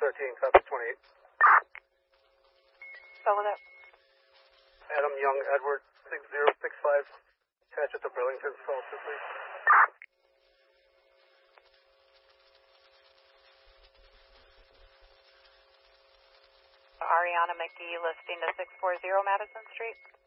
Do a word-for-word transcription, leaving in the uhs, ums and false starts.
thirteen, copy twenty-eight. Spell with it. Adam Young Edward, six zero six five, attach it to Burlington, spell two, please. Ariana McGee listing to six forty Madison Street.